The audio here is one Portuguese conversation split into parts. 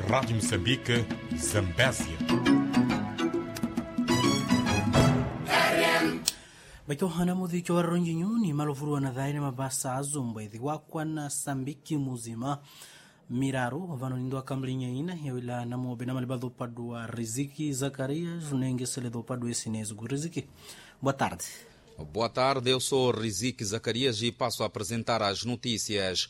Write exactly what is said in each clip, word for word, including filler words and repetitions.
Rádio Moçambique, Zambésia. Baitohana mudhicho wa ronjinyuni malofurua na dhaine mabasa azumba idhiwakwa na Sambiki muzima miraru vanonindwa kamblinya ina yawila namobe na malibadho padua Riziki Zakaria junenge seledo padua esinezugu. Riziki, boa tarde. Boa tarde, eu sou Riziki Zacarias e passo a apresentar as notícias.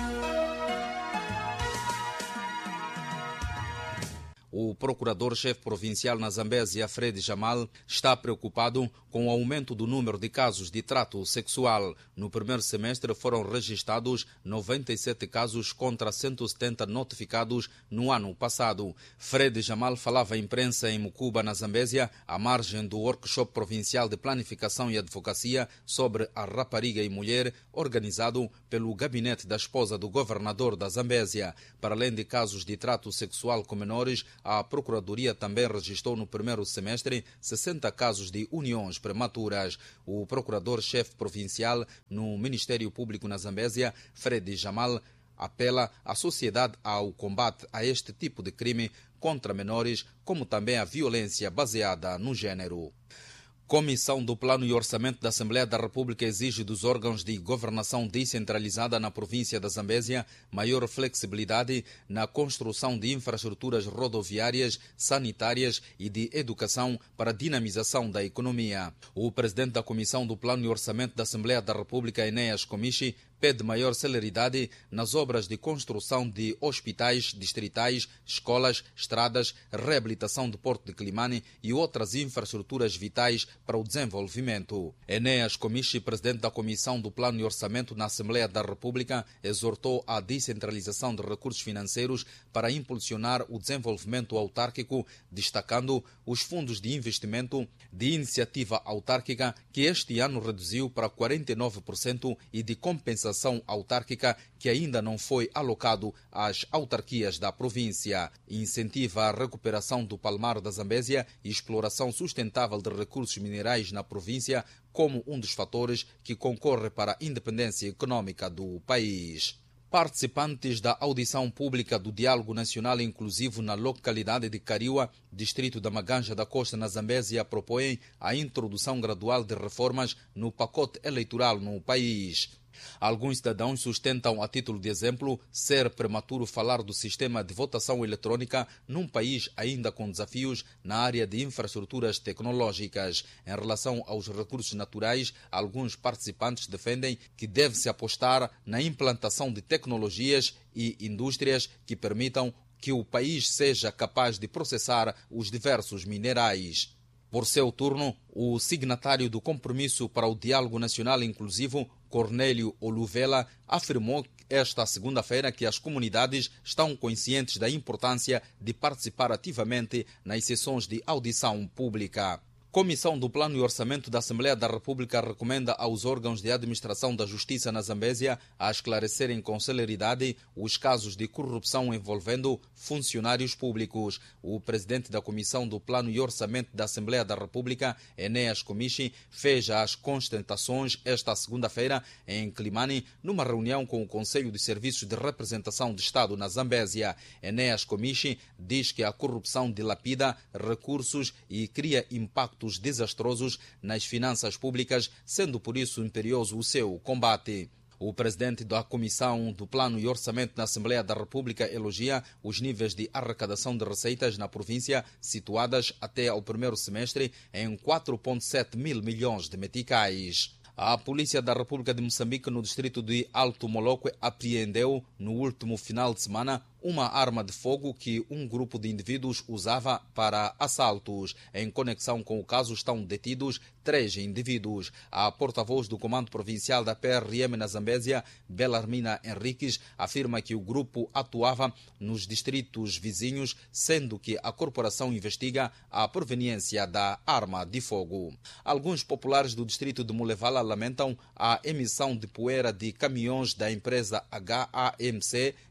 O procurador-chefe provincial na Zambésia, Fred Jamal, está preocupado com o aumento do número de casos de trato sexual. No primeiro semestre foram registrados noventa e sete casos contra cento e setenta notificados no ano passado. Fred Jamal falava à imprensa em Mucuba, na Zambésia, à margem do workshop provincial de planificação e advocacia sobre a rapariga e mulher, organizado pelo gabinete da esposa do governador da Zambésia. Para além de casos de trato sexual com menores, a Procuradoria também registrou no primeiro semestre sessenta casos de uniões prematuras. O procurador-chefe provincial no Ministério Público na Zambésia, Fred Jamal, apela à sociedade ao combate a este tipo de crime contra menores, como também a violência baseada no gênero. Comissão do Plano e Orçamento da Assembleia da República exige dos órgãos de governação descentralizada na província da Zambésia maior flexibilidade na construção de infraestruturas rodoviárias, sanitárias e de educação para a dinamização da economia. O presidente da Comissão do Plano e Orçamento da Assembleia da República, Enéas Comichi, pede maior celeridade nas obras de construção de hospitais distritais, escolas, estradas, reabilitação do Porto de Climane e outras infraestruturas vitais para o desenvolvimento. Enéas Comichi, presidente da Comissão do Plano e Orçamento na Assembleia da República, exortou a descentralização de recursos financeiros para impulsionar o desenvolvimento autárquico, destacando os fundos de investimento de iniciativa autárquica, que este ano reduziu para quarenta e nove por cento, e de compensação autárquica, que ainda não foi alocado às autarquias da província. Incentiva a recuperação do palmar da Zambésia e exploração sustentável de recursos minerais na província como um dos fatores que concorre para a independência econômica do país. Participantes da audição pública do Diálogo Nacional Inclusivo na localidade de Cariua, distrito da Maganja da Costa, na Zambésia, propõem a introdução gradual de reformas no pacote eleitoral no país. Alguns cidadãos sustentam, a título de exemplo, ser prematuro falar do sistema de votação eletrônica num país ainda com desafios na área de infraestruturas tecnológicas. Em relação aos recursos naturais, alguns participantes defendem que deve-se apostar na implantação de tecnologias e indústrias que permitam que o país seja capaz de processar os diversos minerais. Por seu turno, o signatário do Compromisso para o Diálogo Nacional Inclusivo, Cornélio Oluvela, afirmou esta segunda-feira que as comunidades estão conscientes da importância de participar ativamente nas sessões de audição pública. Comissão do Plano e Orçamento da Assembleia da República recomenda aos órgãos de administração da Justiça na Zambésia a esclarecerem com celeridade os casos de corrupção envolvendo funcionários públicos. O presidente da Comissão do Plano e Orçamento da Assembleia da República, Enéas Comichi, fez as constatações esta segunda-feira em Climane, numa reunião com o Conselho de Serviços de Representação de Estado na Zambésia. Enéas Comichi diz que a corrupção dilapida recursos e cria impacto desastrosos nas finanças públicas, sendo por isso imperioso o seu combate. O presidente da Comissão do Plano e Orçamento na Assembleia da República elogia os níveis de arrecadação de receitas na província, situadas até ao primeiro semestre em quatro vírgula sete mil milhões de meticais. A Polícia da República de Moçambique, no distrito de Alto Moloque, apreendeu no último final de semana uma arma de fogo que um grupo de indivíduos usava para assaltos. Em conexão com o caso estão detidos três indivíduos. A porta-voz do Comando Provincial da P R M na Zambésia, Belarmina Henriques, afirma que o grupo atuava nos distritos vizinhos, sendo que a corporação investiga a proveniência da arma de fogo. Alguns populares do distrito de Mulevala lamentam a emissão de poeira de caminhões da empresa H A M C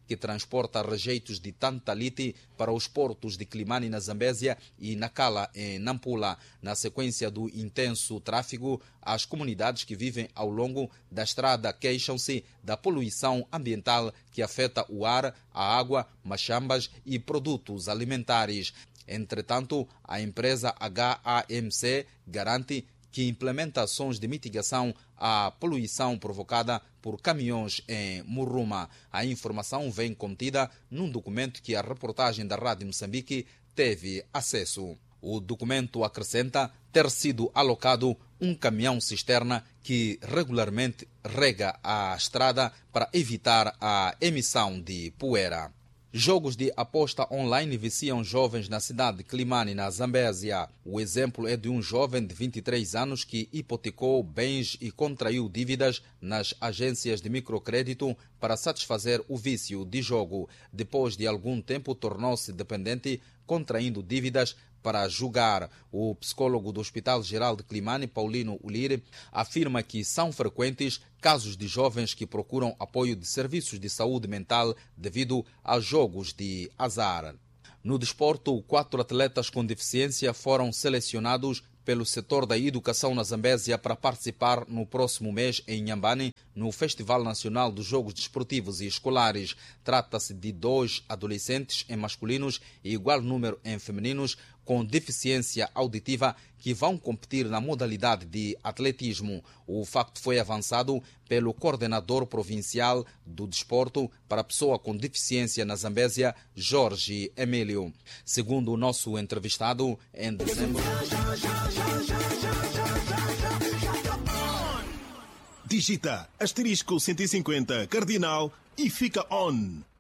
que transporta rejeitos de tantalite para os portos de Climane, na Zambésia, e Nacala, em Nampula. Na sequência do intenso tráfego, as comunidades que vivem ao longo da estrada queixam-se da poluição ambiental que afeta o ar, a água, machambas e produtos alimentares. Entretanto, a empresa H A M C garante que implementa ações de mitigação à poluição provocada por caminhões em Murruma. A informação vem contida num documento que a reportagem da Rádio Moçambique teve acesso. O documento acrescenta ter sido alocado um caminhão-cisterna que regularmente rega a estrada para evitar a emissão de poeira. Jogos de aposta online viciam jovens na cidade de Climane, na Zambésia. O exemplo é de um jovem de vinte e três anos que hipotecou bens e contraiu dívidas nas agências de microcrédito para satisfazer o vício de jogo. Depois de algum tempo, tornou-se dependente, contraindo dívidas para jogar. O psicólogo do Hospital Geral de Climane, Paulino Ulire, afirma que são frequentes casos de jovens que procuram apoio de serviços de saúde mental devido a jogos de azar. No desporto, quatro atletas com deficiência foram selecionados pelo setor da educação na Zambésia para participar no próximo mês em Inhambane, no Festival Nacional dos Jogos Desportivos e Escolares. Trata-se de dois adolescentes em masculinos e igual número em femininos com deficiência auditiva que vão competir na modalidade de atletismo. O facto foi avançado pelo coordenador provincial do desporto para a pessoa com deficiência na Zambésia, Jorge Emílio. Segundo o nosso entrevistado, em dezembro... Digita asterisco cento e cinquenta cardinal e fica on.